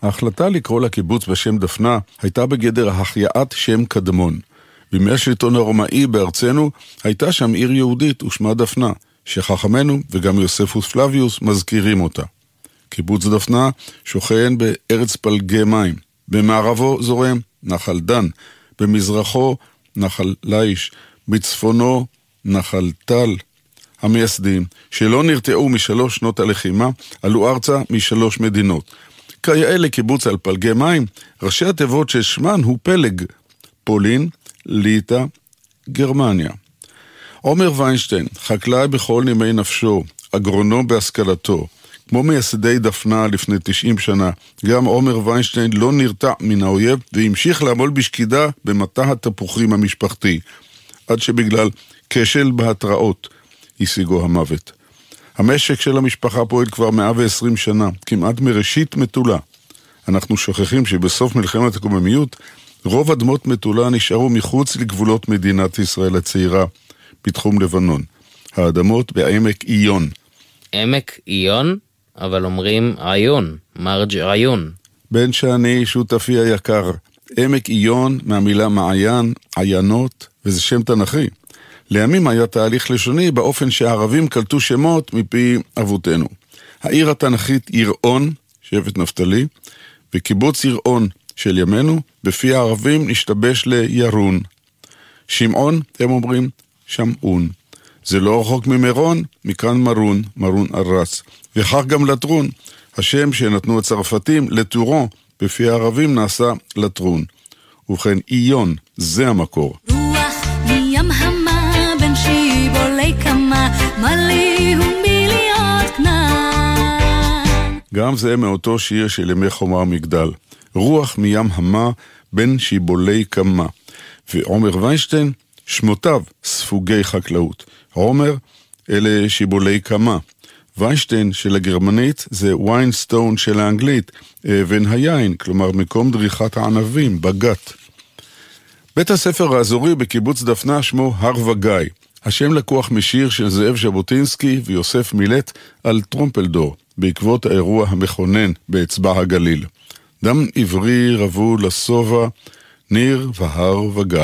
ההחלטה לקרוא לקיבוץ בשם דפנה הייתה בגדר החייאת שם קדמון. בימי השלטון הרומאי בארצנו הייתה שם עיר יהודית ושמה דפנה, שחכמנו וגם יוספוס פלביוס מזכירים אותה. קיבוץ דפנה שוכן בארץ פלגי מים. במערבו זורם נחל דן, במזרחו נחל ליש, בצפונו נחל טל. המייסדים, שלא נרתעו מ3 שנות הלחימה, עלו ארצה מ3 מדינות. כיאה לקיבוץ על פלגי מים, ראשי התיבות ששמן הוא פלג, פולין, ליטא, גרמניה. עומר ויינשטיין, חקלאי בכל נימי נפשו, אגרונום בהשכלתו, כמו מייסדי דפנה לפני 90 שנה, גם עומר ויינשטיין לא נרתע מן האויב והמשיך לעמול בשקידה במטע התפוחים המשפחתי, עד שבגלל כשל בהתראות השיגו המוות. המשק של המשפחה פועל כבר 120 שנה, כמעט מראשית מטולה. אנחנו שוכחים שבסוף מלחמת הקוממיות, רוב אדמות מטולה נשארו מחוץ לגבולות מדינת ישראל הצעירה, בתחום לבנון. האדמות בעמק איון. עמק איון? אבל אומרים עיון, מרג' עיון. בן שאני שותפי היקר. עמק איון מהמילה מעיין, עיינות, וזה שם תנכי. לימים היה תהליך לשוני באופן שהערבים קלטו שמות מפי אבותינו. העיר התנכית ירעון, שבט נפתלי, וקיבוץ ירעון של ימינו, בפי הערבים נשתבש לירון. שמעון, הם אומרים, שמעון. זה לא רחוק ממרון, מכאן מרון, מרון ארץ. וכך גם לטרון, השם שנתנו הצרפתים לטורון, בפי הערבים נעשה לטרון. ובכן, איון, זה המקור. רוח מים המה בין שיבולי כמה, מלי ומיליות כנען. גם זה מאותו שיר של ימי חומה ומגדל. רוח מים המה בין שיבולי כמה. ועומר ויינשטיין, שמותיו ספוגי חקלאות. עומר, אלה שיבולי כמה. ויינשטיין של הגרמנית זה ויינסטון של האנגלית, אבן היין, כלומר מקום דריכת הענבים, בגת. בית הספר האזורי בקיבוץ דפנה שמו הר וגיא. השם לקוח משיר של זאב ז'בוטינסקי ויוסף מילט על טרומפלדור, בעקבות האירוע המכונן באצבע הגליל. דם עברי רבו לסובה, ניר והר וגיא.